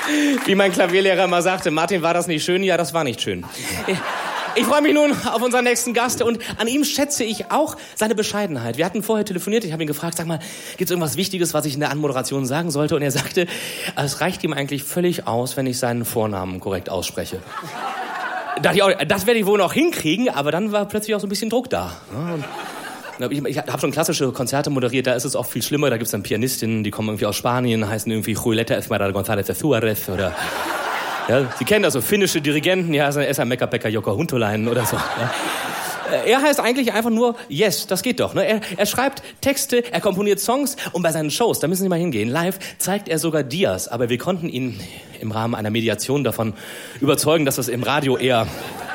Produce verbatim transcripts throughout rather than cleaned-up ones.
Wie mein Klavierlehrer immer sagte, Martin, war das nicht schön? Ja, das war nicht schön. Ich freue mich nun auf unseren nächsten Gast und an ihm schätze ich auch seine Bescheidenheit. Wir hatten vorher telefoniert, ich habe ihn gefragt, sag mal, gibt's irgendwas Wichtiges, was ich in der Anmoderation sagen sollte? Und er sagte, es reicht ihm eigentlich völlig aus, wenn ich seinen Vornamen korrekt ausspreche. Da dachte ich auch, das werde ich wohl noch hinkriegen, aber dann war plötzlich auch so ein bisschen Druck da. Ich, ich habe schon klassische Konzerte moderiert, da ist es oft viel schlimmer, da gibt's dann Pianistinnen, die kommen irgendwie aus Spanien, heißen irgendwie Julieta Esmeralda González de Suárez oder... Ja, Sie kennen das so, finnische Dirigenten, ja, Esa Mekka-Pekka Jokka Huntolainen oder so. Ja. Er heißt eigentlich einfach nur Yes, das geht doch. Ne? Er, er schreibt Texte, er komponiert Songs und bei seinen Shows, da müssen Sie mal hingehen, live zeigt er sogar Dias. Aber wir konnten ihn im Rahmen einer Mediation davon überzeugen, dass das im Radio eher...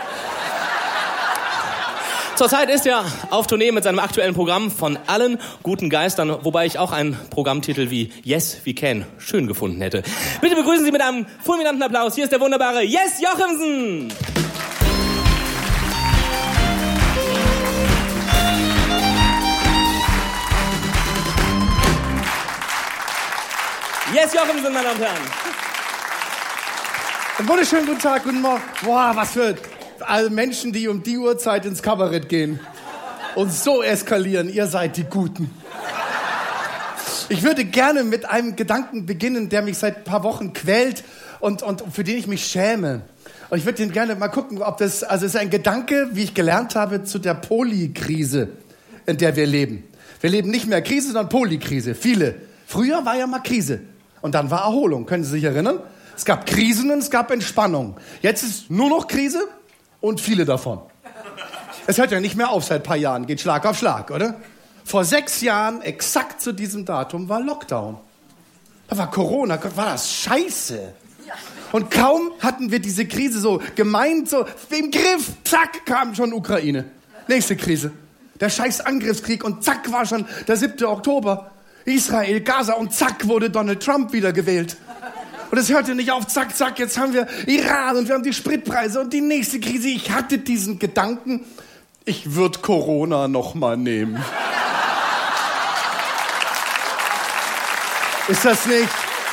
Zurzeit ist er auf Tournee mit seinem aktuellen Programm von allen guten Geistern, wobei ich auch einen Programmtitel wie Yes, we can schön gefunden hätte. Bitte begrüßen Sie mit einem fulminanten Applaus. Hier ist der wunderbare Jes Jochimsen. Jes Jochimsen, meine Damen und Herren. Einen wunderschönen guten Tag, guten Morgen. Boah, was für... Alle Menschen, die um die Uhrzeit ins Kabarett gehen und so eskalieren, ihr seid die Guten. Ich würde gerne mit einem Gedanken beginnen, der mich seit ein paar Wochen quält und, und für den ich mich schäme. Und ich würde den gerne mal gucken, ob das, also es ist ein Gedanke, wie ich gelernt habe, zu der Polykrise, in der wir leben. Wir leben nicht mehr Krise, sondern Polykrise. Viele. Früher war ja mal Krise und dann war Erholung. Können Sie sich erinnern? Es gab Krisen und es gab Entspannung. Jetzt ist nur noch Krise. Und viele davon. Es hört ja nicht mehr auf seit ein paar Jahren, geht Schlag auf Schlag, oder? Vor sechs Jahren, exakt zu diesem Datum, war Lockdown. Da war Corona, Gott, war das scheiße. Und kaum hatten wir diese Krise so gemeint, so im Griff, zack, kam schon Ukraine. Nächste Krise. Der scheiß Angriffskrieg und zack war schon der siebte Oktober. Israel, Gaza und zack wurde Donald Trump wieder gewählt. Und es hörte nicht auf, zack, zack, jetzt haben wir Iran und wir haben die Spritpreise und die nächste Krise. Ich hatte diesen Gedanken, ich würde Corona noch mal nehmen. Ist das nicht,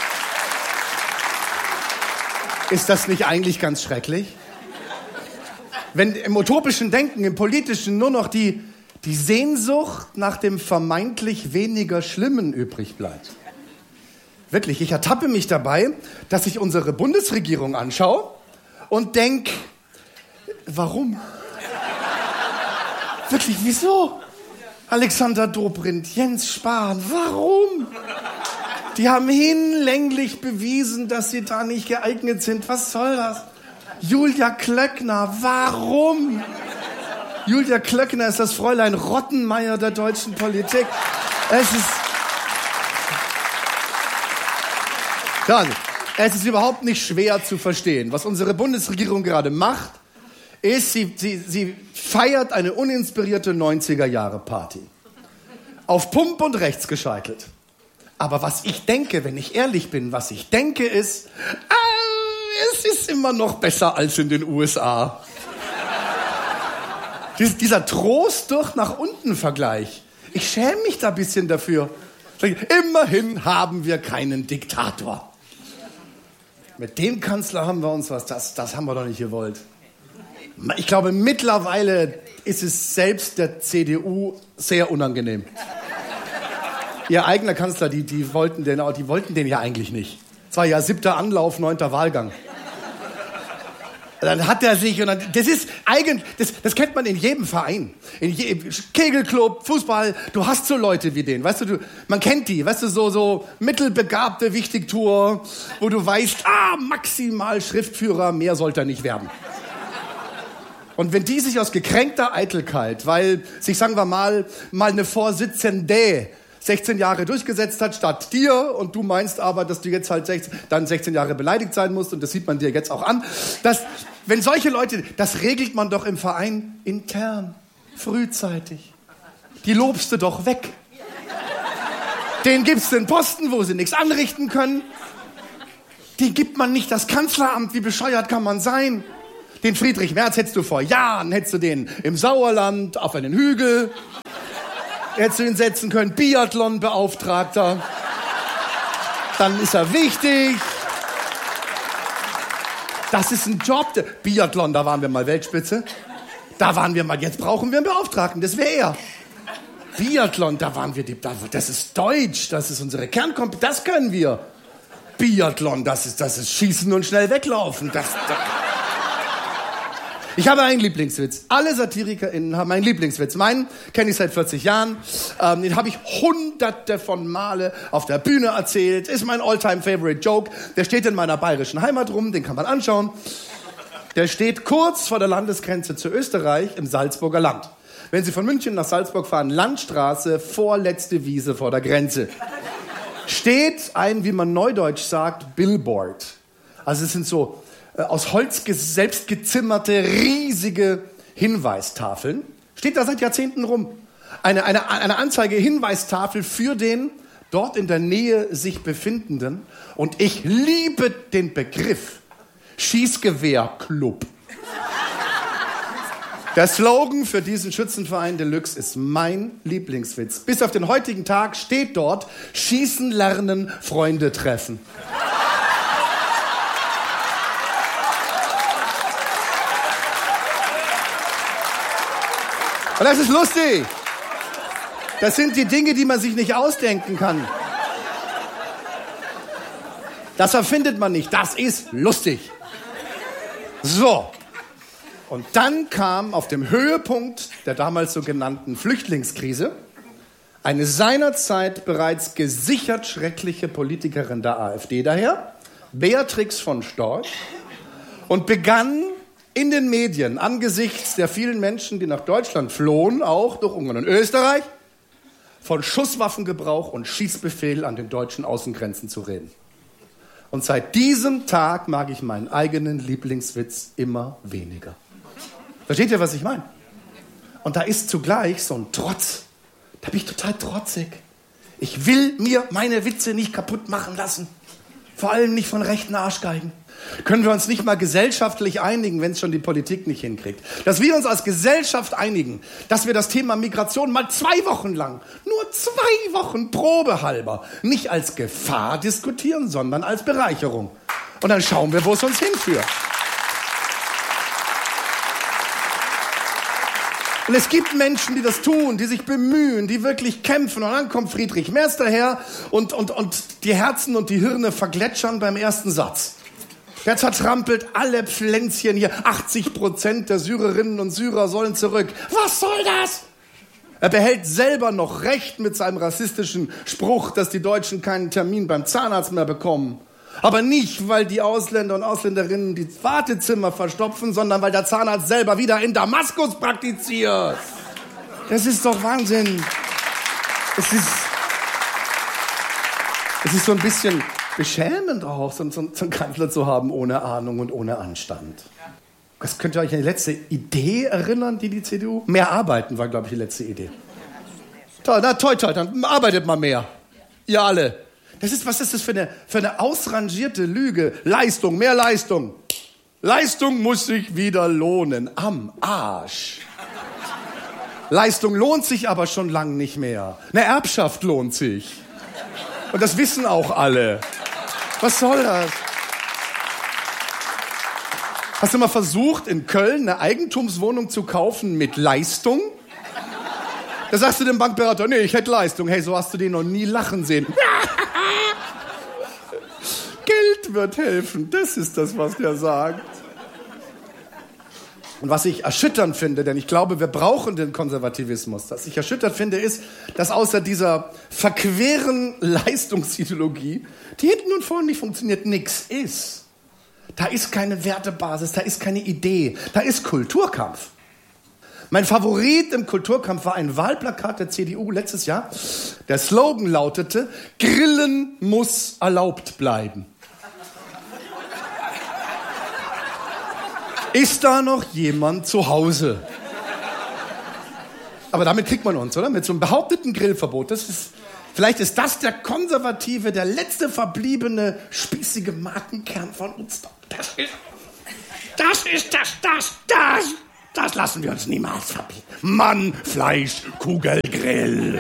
ist das nicht eigentlich ganz schrecklich? Wenn im utopischen Denken, im politischen nur noch die, die Sehnsucht nach dem vermeintlich weniger Schlimmen übrig bleibt. Wirklich, ich ertappe mich dabei, dass ich unsere Bundesregierung anschaue und denke, warum? Wirklich, wieso? Alexander Dobrindt, Jens Spahn, warum? Die haben hinlänglich bewiesen, dass sie da nicht geeignet sind. Was soll das? Julia Klöckner, warum? Julia Klöckner ist das Fräulein Rottenmeier der deutschen Politik. Es ist... Dann, es ist überhaupt nicht schwer zu verstehen. Was unsere Bundesregierung gerade macht, ist, sie, sie, sie feiert eine uninspirierte neunziger-Jahre-Party. Auf Pump und rechts gescheitelt. Aber was ich denke, wenn ich ehrlich bin, was ich denke ist, äh, es ist immer noch besser als in den U S A. Dies, dieser Trost durch nach unten Vergleich. Ich schäme mich da ein bisschen dafür. Immerhin haben wir keinen Diktator. Mit dem Kanzler haben wir uns was, das, das haben wir doch nicht gewollt. Ich glaube, mittlerweile ist es selbst der C D U sehr unangenehm. Ihr eigener Kanzler, die, die, wollten den, die wollten den ja eigentlich nicht. Es war ja siebter Anlauf, neunter Wahlgang. Dann hat er sich, und dann, das ist eigentlich, das, das kennt man in jedem Verein. In jedem Kegelclub, Fußball, du hast so Leute wie den, weißt du, du, man kennt die, weißt du, so, so mittelbegabte Wichtigtour, wo du weißt, ah, maximal Schriftführer, mehr sollte er nicht werden. Und wenn die sich aus gekränkter Eitelkeit, weil sich, sagen wir mal, mal eine Vorsitzende sechzehn Jahre durchgesetzt hat statt dir und du meinst aber, dass du jetzt halt sechzehn, dann sechzehn Jahre beleidigt sein musst und das sieht man dir jetzt auch an. Das, wenn solche Leute, das regelt man doch im Verein intern, frühzeitig. Die lobst du doch weg. Denen gibst du einen Posten, wo sie nichts anrichten können. Die gibt man nicht das Kanzleramt, wie bescheuert kann man sein? Den Friedrich Merz hättest du vor Jahren, hättest du den im Sauerland auf einen Hügel... Hättest du ihn setzen können, Biathlon-Beauftragter. Dann ist er wichtig. Das ist ein Job. Biathlon, da waren wir mal Weltspitze. Da waren wir mal, jetzt brauchen wir einen Beauftragten, das wäre er. Biathlon, da waren wir, die, das ist Deutsch, das ist unsere Kernkompetenz, das können wir. Biathlon, das ist, das ist Schießen und schnell weglaufen. Das, das. Ich habe einen Lieblingswitz. Alle SatirikerInnen haben einen Lieblingswitz. Meinen kenne ich seit vierzig Jahren. Ähm, den habe ich hunderte von Male auf der Bühne erzählt. Ist mein All-Time-Favorite-Joke. Der steht in meiner bayerischen Heimat rum, den kann man anschauen. Der steht kurz vor der Landesgrenze zu Österreich im Salzburger Land. Wenn Sie von München nach Salzburg fahren, Landstraße, vorletzte Wiese vor der Grenze. Steht ein, wie man neudeutsch sagt, Billboard. Also es sind so äh, aus Holz selbst gezimmerte, riesige Hinweistafeln. Steht da seit Jahrzehnten rum. Eine, eine, eine Anzeige, Hinweistafel für den dort in der Nähe sich befindenden. Und ich liebe den Begriff Schießgewehrclub. Der Slogan für diesen Schützenverein Deluxe ist mein Lieblingswitz. Bis auf den heutigen Tag steht dort: Schießen lernen, Freunde treffen. Und das ist lustig. Das sind die Dinge, die man sich nicht ausdenken kann. Das erfindet man nicht. Das ist lustig. So. Und dann kam auf dem Höhepunkt der damals sogenannten Flüchtlingskrise eine seinerzeit bereits gesichert schreckliche Politikerin der AfD daher, Beatrix von Storch, und begann in den Medien angesichts der vielen Menschen, die nach Deutschland flohen, auch durch Ungarn und Österreich, von Schusswaffengebrauch und Schießbefehl an den deutschen Außengrenzen zu reden. Und seit diesem Tag mag ich meinen eigenen Lieblingswitz immer weniger. Versteht ihr, was ich meine? Und da ist zugleich so ein Trotz. Da bin ich total trotzig. Ich will mir meine Witze nicht kaputt machen lassen. Vor allem nicht von rechten Arschgeigen. Können wir uns nicht mal gesellschaftlich einigen, wenn es schon die Politik nicht hinkriegt? Dass wir uns als Gesellschaft einigen, dass wir das Thema Migration mal zwei Wochen lang, nur zwei Wochen probehalber, nicht als Gefahr diskutieren, sondern als Bereicherung. Und dann schauen wir, wo es uns hinführt. Und es gibt Menschen, die das tun, die sich bemühen, die wirklich kämpfen. Und dann kommt Friedrich Merz daher und, und, und die Herzen und die Hirne vergletschern beim ersten Satz. Der zertrampelt alle Pflänzchen hier. achtzig Prozent der Syrerinnen und Syrer sollen zurück. Was soll das? Er behält selber noch Recht mit seinem rassistischen Spruch, dass die Deutschen keinen Termin beim Zahnarzt mehr bekommen. Aber nicht, weil die Ausländer und Ausländerinnen die Wartezimmer verstopfen, sondern weil der Zahnarzt selber wieder in Damaskus praktiziert. Das ist doch Wahnsinn. Es ist, es ist so ein bisschen beschämend auch, so, so, so einen Kanzler zu haben ohne Ahnung und ohne Anstand. Das könnt ihr euch an die letzte Idee erinnern, die die C D U? Mehr arbeiten war, glaube ich, die letzte Idee. Toll, na toll, toll, dann arbeitet mal mehr. Ihr alle. Das ist, was ist das für eine, für eine ausrangierte Lüge? Leistung, mehr Leistung. Leistung muss sich wieder lohnen. Am Arsch. Leistung lohnt sich aber schon lang nicht mehr. Eine Erbschaft lohnt sich. Und das wissen auch alle. Was soll das? Hast du mal versucht, in Köln eine Eigentumswohnung zu kaufen mit Leistung? Da sagst du dem Bankberater, nee, ich hätte Leistung. Hey, so hast du den noch nie lachen sehen. Geld wird helfen, das ist das, was der sagt. Und was ich erschütternd finde, denn ich glaube, wir brauchen den Konservativismus. Was ich erschütternd finde, ist, dass außer dieser verqueren Leistungsideologie, die hinten und vorne nicht funktioniert, nichts ist. Da ist keine Wertebasis, da ist keine Idee, da ist Kulturkampf. Mein Favorit im Kulturkampf war ein Wahlplakat der C D U letztes Jahr. Der Slogan lautete: Grillen muss erlaubt bleiben. Ist da noch jemand zu Hause? Aber damit kriegt man uns, oder? Mit so einem behaupteten Grillverbot. Das ist, vielleicht ist das der konservative, der letzte verbliebene, spießige Markenkern von uns. Das ist, das ist das, das, das. Das lassen wir uns niemals verbieten. Mann, Fleisch, Kugel, Grill.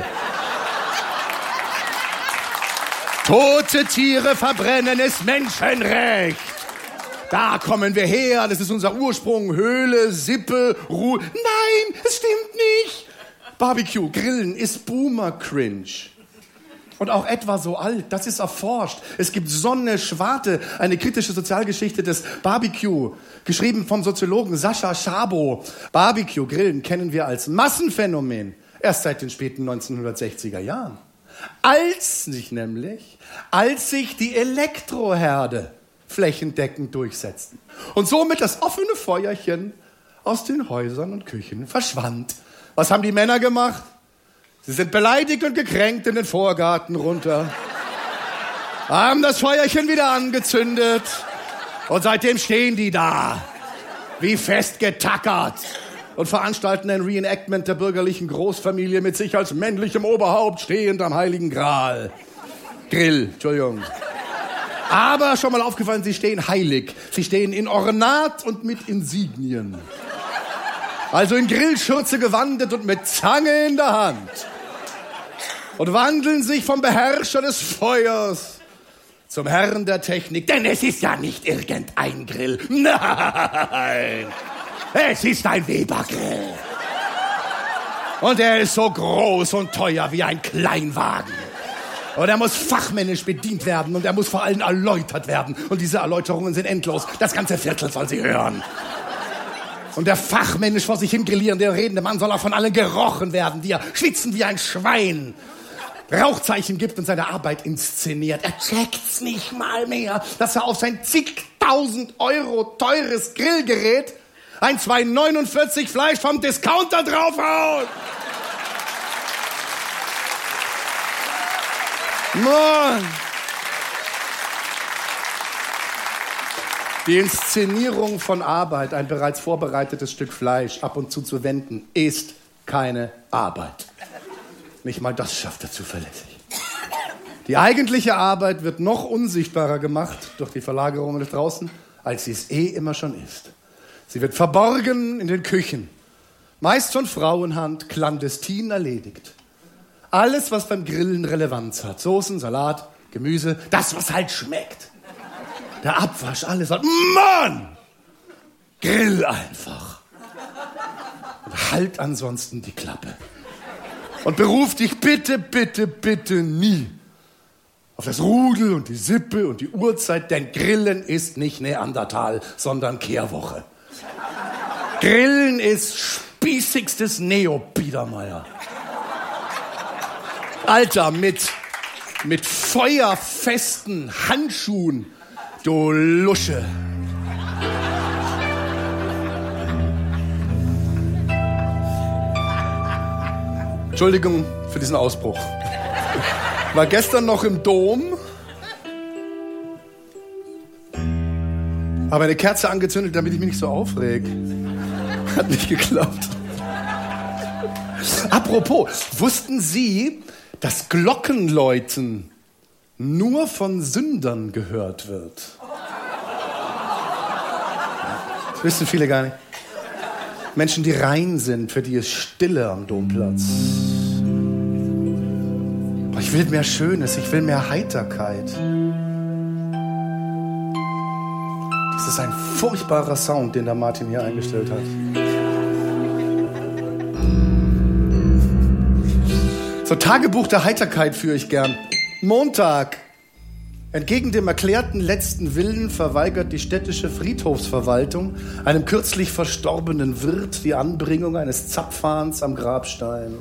Tote Tiere verbrennen ist Menschenrecht. Da kommen wir her, das ist unser Ursprung, Höhle, Sippe, Ruhe. Nein, es stimmt nicht. Barbecue, Grillen ist Boomer-Cringe. Und auch etwa so alt, das ist erforscht. Es gibt Sonne, Schwarte, eine kritische Sozialgeschichte des Barbecue, geschrieben vom Soziologen Sascha Szabo. Barbecue, Grillen kennen wir als Massenphänomen erst seit den späten neunzehnhundertsechziger Jahren. Als sich nämlich, als sich die Elektroherde flächendeckend durchsetzten und somit das offene Feuerchen aus den Häusern und Küchen verschwand. Was haben die Männer gemacht? Sie sind beleidigt und gekränkt in den Vorgarten runter, haben das Feuerchen wieder angezündet und seitdem stehen die da, wie festgetackert und veranstalten ein Reenactment der bürgerlichen Großfamilie mit sich als männlichem Oberhaupt stehend am Heiligen Gral. Grill, Entschuldigung. Aber schon mal aufgefallen, sie stehen heilig. Sie stehen in Ornat und mit Insignien. Also in Grillschürze gewandet und mit Zange in der Hand. Und wandeln sich vom Beherrscher des Feuers zum Herrn der Technik. Denn es ist ja nicht irgendein Grill. Nein, es ist ein Weber-Grill. Und er ist so groß und teuer wie ein Kleinwagen. Und er muss fachmännisch bedient werden und er muss vor allem erläutert werden. Und diese Erläuterungen sind endlos. Das ganze Viertel soll sie hören. Und der fachmännisch vor sich hin grillierende, redende Mann soll auch von allen gerochen werden, die er schwitzen wie ein Schwein, Rauchzeichen gibt und seine Arbeit inszeniert. Er checkt's nicht mal mehr, dass er auf sein zigtausend Euro teures Grillgerät ein zwei neunundvierzig Fleisch vom Discounter draufhaut. Mann! Die Inszenierung von Arbeit, ein bereits vorbereitetes Stück Fleisch ab und zu zu wenden, ist keine Arbeit. Nicht mal das schafft er zuverlässig. Die eigentliche Arbeit wird noch unsichtbarer gemacht durch die Verlagerung nach draußen, als sie es eh immer schon ist. Sie wird verborgen in den Küchen, meist von Frauenhand, clandestin erledigt. Alles, was beim Grillen Relevanz hat, Soßen, Salat, Gemüse, das, was halt schmeckt. Der Abwasch, alles hat, Mann! Grill einfach. Und halt ansonsten die Klappe. Und beruf dich bitte, bitte, bitte nie auf das Rudel und die Sippe und die Uhrzeit, denn Grillen ist nicht Neandertal, sondern Kehrwoche. Grillen ist spießigstes Neo-Biedermeier. Alter, mit, mit feuerfesten Handschuhen, du Lusche. Entschuldigung für diesen Ausbruch. War gestern noch im Dom, habe eine Kerze angezündet, damit ich mich nicht so aufreg. Hat nicht geklappt. Apropos, wussten Sie, dass Glockenläuten nur von Sündern gehört wird? Das wissen viele gar nicht. Menschen, die rein sind, für die ist Stille am Domplatz. Ich will mehr Schönes, ich will mehr Heiterkeit. Das ist ein furchtbarer Sound, den der Martin hier eingestellt hat. So, Tagebuch der Heiterkeit führe ich gern. Montag. Entgegen dem erklärten letzten Willen verweigert die städtische Friedhofsverwaltung einem kürzlich verstorbenen Wirt die Anbringung eines Zapfhahns am Grabstein.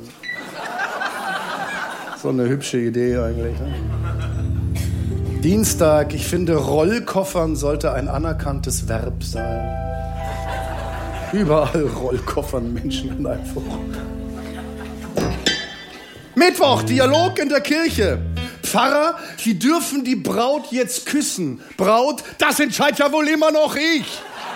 So eine hübsche Idee eigentlich. Ne? Dienstag. Ich finde, Rollkoffern sollte ein anerkanntes Verb sein. Überall Rollkoffern Menschen einfach. Mittwoch. Dialog in der Kirche. Pfarrer, Sie dürfen die Braut jetzt küssen. Braut, das entscheidet ja wohl immer noch ich.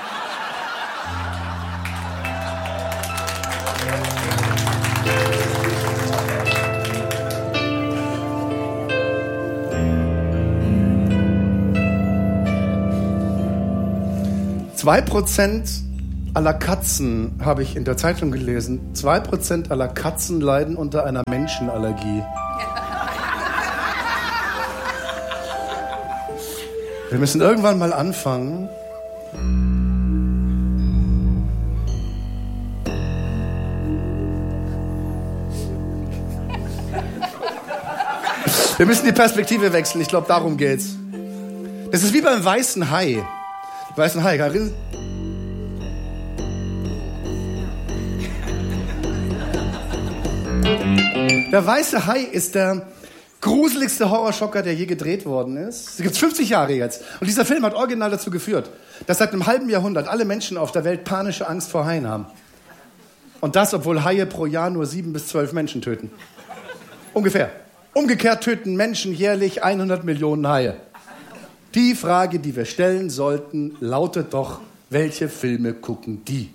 Zwei Prozent aller Katzen, habe ich in der Zeitung gelesen, zwei Prozent aller Katzen leiden unter einer Menschenallergie. Wir müssen irgendwann mal anfangen, Wir müssen die Perspektive wechseln. Ich glaube, darum geht's. Das ist wie beim weißen Hai. Weißen Hai, Karin. Der weiße Hai ist der gruseligste Horrorschocker, der je gedreht worden ist. Es gibt fünfzig Jahre jetzt. Und dieser Film hat original dazu geführt, dass seit einem halben Jahrhundert alle Menschen auf der Welt panische Angst vor Haien haben. Und das, obwohl Haie pro Jahr nur sieben bis zwölf Menschen töten. Ungefähr. Umgekehrt töten Menschen jährlich hundert Millionen Haie. Die Frage, die wir stellen sollten, lautet doch, welche Filme gucken die?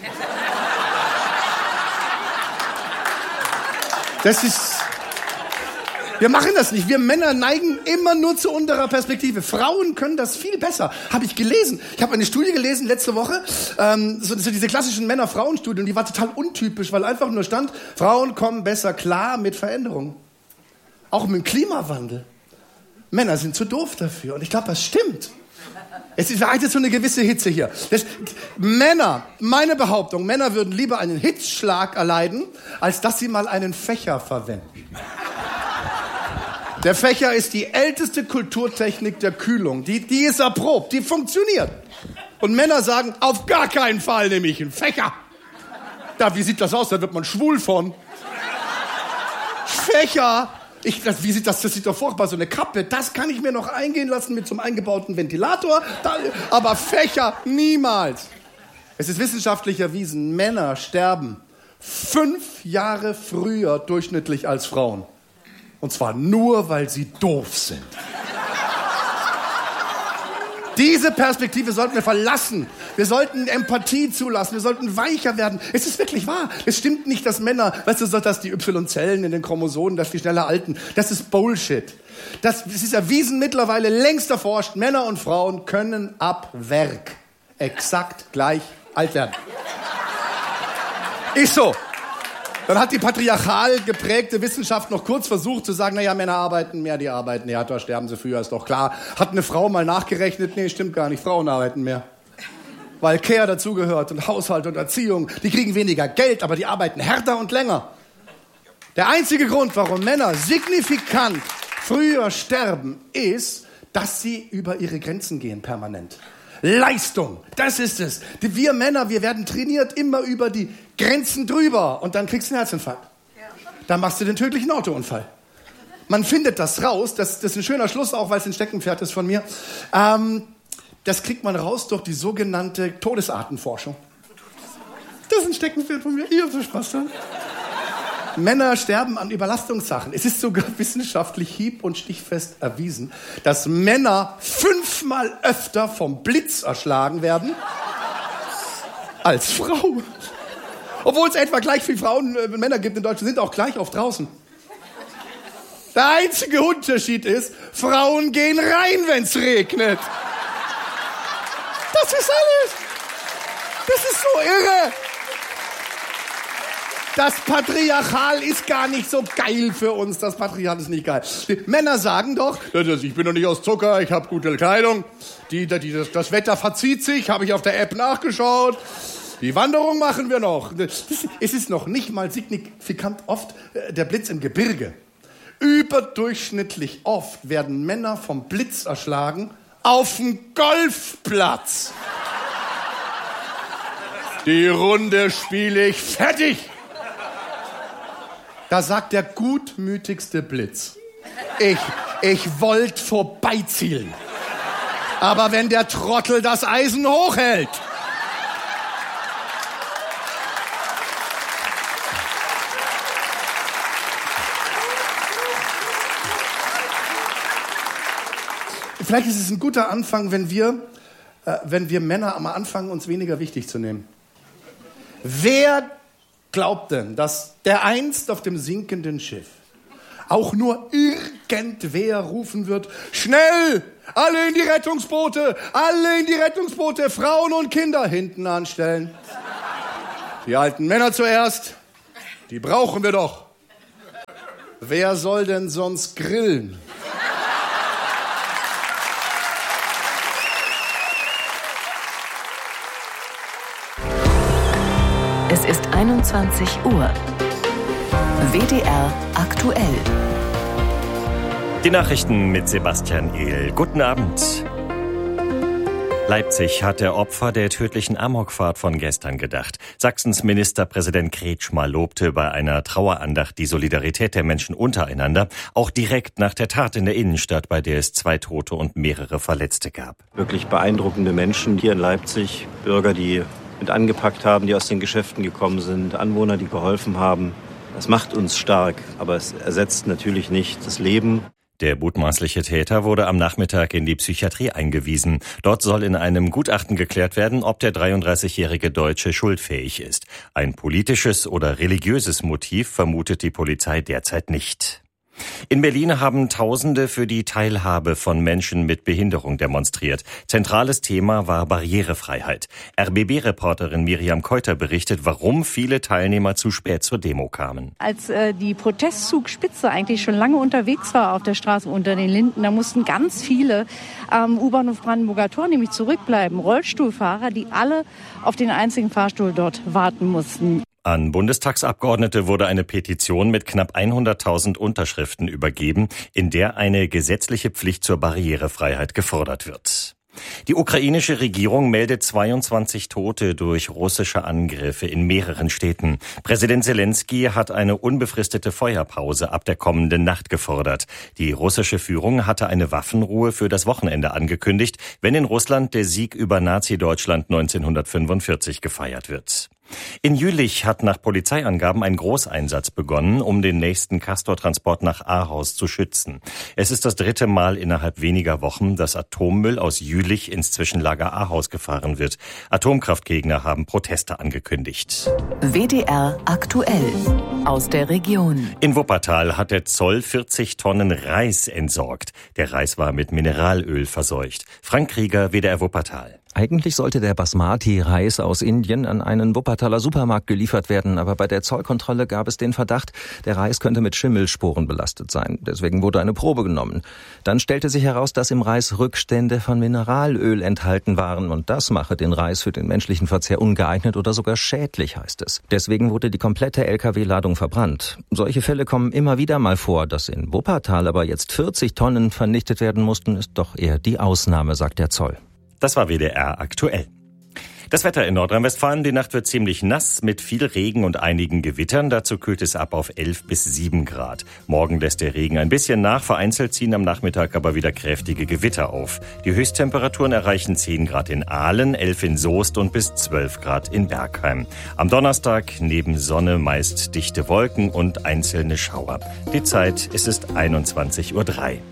Das ist... Wir machen das nicht. Wir Männer neigen immer nur zu unterer Perspektive. Frauen können das viel besser. Habe ich gelesen. Ich habe eine Studie gelesen letzte Woche, ähm, so, so diese klassischen Männer-Frauen-Studien, die war total untypisch, weil einfach nur stand, Frauen kommen besser klar mit Veränderungen. Auch mit dem Klimawandel. Männer sind zu doof dafür. Und ich glaube, das stimmt. Es ist eigentlich so eine gewisse Hitze hier. Das, Männer, meine Behauptung, Männer würden lieber einen Hitzschlag erleiden, als dass sie mal einen Fächer verwenden. Der Fächer ist die älteste Kulturtechnik der Kühlung. Die, die ist erprobt, die funktioniert. Und Männer sagen, auf gar keinen Fall nehme ich einen Fächer. Da, wie sieht das aus? Da wird man schwul von. Fächer. Ich, das, wie sieht das? Das sieht doch furchtbar, so eine Kappe. Das kann ich mir noch eingehen lassen mit so einem eingebauten Ventilator. Da, aber Fächer niemals. Es ist wissenschaftlich erwiesen, Männer sterben fünf Jahre früher durchschnittlich als Frauen. Und zwar nur, weil sie doof sind. Diese Perspektive sollten wir verlassen. Wir sollten Empathie zulassen. Wir sollten weicher werden. Es ist wirklich wahr. Es stimmt nicht, dass Männer, weißt du, dass die Y-Zellen in den Chromosomen, dass die schneller alten. Das ist Bullshit. Das, das ist erwiesen mittlerweile, längst erforscht. Männer und Frauen können ab Werk exakt gleich alt werden. Ist so. Dann hat die patriarchal geprägte Wissenschaft noch kurz versucht zu sagen, naja, Männer arbeiten mehr, die arbeiten härter, sterben sie früher, ist doch klar. Hat eine Frau mal nachgerechnet? Nee, stimmt gar nicht, Frauen arbeiten mehr. Weil Care dazugehört und Haushalt und Erziehung. Die kriegen weniger Geld, aber die arbeiten härter und länger. Der einzige Grund, warum Männer signifikant früher sterben, ist, dass sie über ihre Grenzen gehen permanent. Leistung, das ist es. Wir Männer, wir werden trainiert immer über die Grenzen drüber und dann kriegst du einen Herzinfarkt. Ja. Dann machst du den tödlichen Autounfall. Man findet das raus, das, das ist ein schöner Schluss, auch weil es ein Steckenpferd ist von mir. Ähm, das kriegt man raus durch die sogenannte Todesartenforschung. Das ist ein Steckenpferd von mir, ihr habt so Spaß dran. Männer sterben an Überlastungssachen. Es ist sogar wissenschaftlich hieb- und stichfest erwiesen, dass Männer fünfmal öfter vom Blitz erschlagen werden als Frauen. Obwohl es etwa gleich viele Frauen und äh, Männer gibt in Deutschland, sind auch gleich oft draußen. Der einzige Unterschied ist, Frauen gehen rein, wenn es regnet. Das ist alles. Das ist so irre. Das Patriarchal ist gar nicht so geil für uns. Das Patriarchat ist nicht geil. Die Männer sagen doch, ich bin doch nicht aus Zucker, ich habe gute Kleidung. Die, die, das, das Wetter verzieht sich, habe ich auf der App nachgeschaut. Die Wanderung machen wir noch. Es ist noch nicht mal signifikant oft der Blitz im Gebirge. Überdurchschnittlich oft werden Männer vom Blitz erschlagen auf dem Golfplatz. Die Runde spiele ich fertig. Da sagt der gutmütigste Blitz, ich, ich wollte vorbeizielen. Aber wenn der Trottel das Eisen hochhält. Vielleicht ist es ein guter Anfang, wenn wir, äh, wenn wir Männer am Anfang uns weniger wichtig zu nehmen. Wer glaubt denn, dass der einst auf dem sinkenden Schiff auch nur irgendwer rufen wird, schnell, alle in die Rettungsboote, alle in die Rettungsboote, Frauen und Kinder hinten anstellen. Die alten Männer zuerst, die brauchen wir doch. Wer soll denn sonst grillen? Es ist einundzwanzig Uhr. W D R aktuell. Die Nachrichten mit Sebastian Ehl. Guten Abend. Leipzig hat der Opfer der tödlichen Amokfahrt von gestern gedacht. Sachsens Ministerpräsident Kretschmer lobte bei einer Trauerandacht die Solidarität der Menschen untereinander, auch direkt nach der Tat in der Innenstadt, bei der es zwei Tote und mehrere Verletzte gab. Wirklich beeindruckende Menschen hier in Leipzig, Bürger, die mit angepackt haben, die aus den Geschäften gekommen sind, Anwohner, die geholfen haben. Das macht uns stark, aber es ersetzt natürlich nicht das Leben. Der mutmaßliche Täter wurde am Nachmittag in die Psychiatrie eingewiesen. Dort soll in einem Gutachten geklärt werden, ob der dreiunddreißigjährige Deutsche schuldfähig ist. Ein politisches oder religiöses Motiv vermutet die Polizei derzeit nicht. In Berlin haben Tausende für die Teilhabe von Menschen mit Behinderung demonstriert. Zentrales Thema war Barrierefreiheit. R B B-Reporterin Miriam Keuter berichtet, warum viele Teilnehmer zu spät zur Demo kamen. Als äh, die Protestzugspitze eigentlich schon lange unterwegs war auf der Straße unter den Linden, da mussten ganz viele am U-Bahnhof Brandenburger Tor nämlich zurückbleiben. Rollstuhlfahrer, die alle auf den einzigen Fahrstuhl dort warten mussten. An Bundestagsabgeordnete wurde eine Petition mit knapp hunderttausend Unterschriften übergeben, in der eine gesetzliche Pflicht zur Barrierefreiheit gefordert wird. Die ukrainische Regierung meldet zweiundzwanzig Tote durch russische Angriffe in mehreren Städten. Präsident Zelensky hat eine unbefristete Feuerpause ab der kommenden Nacht gefordert. Die russische Führung hatte eine Waffenruhe für das Wochenende angekündigt, wenn in Russland der Sieg über Nazi-Deutschland neunzehnhundertfünfundvierzig gefeiert wird. In Jülich hat nach Polizeiangaben ein Großeinsatz begonnen, um den nächsten Castor-Transport nach Ahaus zu schützen. Es ist das dritte Mal innerhalb weniger Wochen, dass Atommüll aus Jülich ins Zwischenlager Ahaus gefahren wird. Atomkraftgegner haben Proteste angekündigt. W D R aktuell aus der Region. In Wuppertal hat der Zoll vierzig Tonnen Reis entsorgt. Der Reis war mit Mineralöl verseucht. Frank Krieger, W D R Wuppertal. Eigentlich sollte der Basmati-Reis aus Indien an einen Wuppertaler Supermarkt geliefert werden, aber bei der Zollkontrolle gab es den Verdacht, der Reis könnte mit Schimmelsporen belastet sein. Deswegen wurde eine Probe genommen. Dann stellte sich heraus, dass im Reis Rückstände von Mineralöl enthalten waren und das mache den Reis für den menschlichen Verzehr ungeeignet oder sogar schädlich, heißt es. Deswegen wurde die komplette L K W-Ladung verbrannt. Solche Fälle kommen immer wieder mal vor. Dass in Wuppertal aber jetzt vierzig Tonnen vernichtet werden mussten, ist doch eher die Ausnahme, sagt der Zoll. Das war W D R aktuell. Das Wetter in Nordrhein-Westfalen, die Nacht wird ziemlich nass mit viel Regen und einigen Gewittern. Dazu kühlt es ab auf elf bis sieben Grad. Morgen lässt der Regen ein bisschen nach, vereinzelt ziehen am Nachmittag aber wieder kräftige Gewitter auf. Die Höchsttemperaturen erreichen zehn Grad in Aalen, elf in Soest und bis zwölf Grad in Bergheim. Am Donnerstag neben Sonne meist dichte Wolken und einzelne Schauer. Die Zeit, es ist einundzwanzig Uhr drei.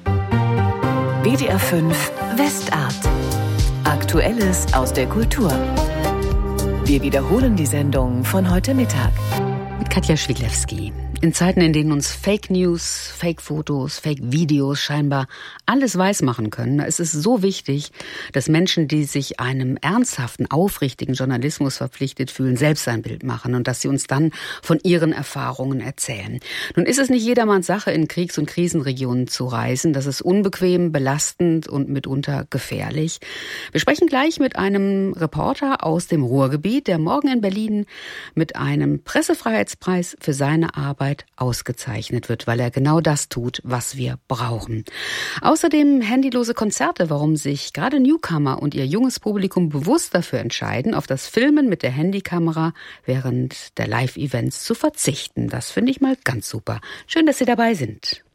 W D R fünf Westart. Aktuelles aus der Kultur. Wir wiederholen die Sendung von heute Mittag. Mit Katja Schwidlewski. In Zeiten, in denen uns Fake News, Fake Fotos, Fake Videos scheinbar alles weismachen können, da ist es so wichtig, dass Menschen, die sich einem ernsthaften, aufrichtigen Journalismus verpflichtet fühlen, selbst ein Bild machen und dass sie uns dann von ihren Erfahrungen erzählen. Nun ist es nicht jedermanns Sache, in Kriegs- und Krisenregionen zu reisen. Das ist unbequem, belastend und mitunter gefährlich. Wir sprechen gleich mit einem Reporter aus dem Ruhrgebiet, der morgen in Berlin mit einem Pressefreiheitspreis für seine Arbeit ausgezeichnet wird, weil er genau das tut, was wir brauchen. Außerdem handylose Konzerte, warum sich gerade Newcomer und ihr junges Publikum bewusst dafür entscheiden, auf das Filmen mit der Handykamera während der Live-Events zu verzichten. Das finde ich mal ganz super. Schön, dass Sie dabei sind.